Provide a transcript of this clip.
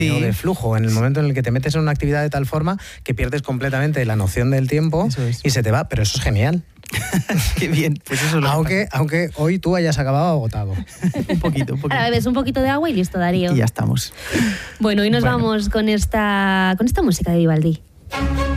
o de flujo, en el momento en el que te metes en una actividad de tal forma que pierdes completamente la noción del tiempo y se te va, pero eso es genial. Qué bien, pues eso es lo aunque hoy tú hayas acabado agotado. un poquito. Ahora bebes un poquito de agua y listo, Darío. Y ya estamos. Bueno, hoy nos vamos con esta música de Vivaldi.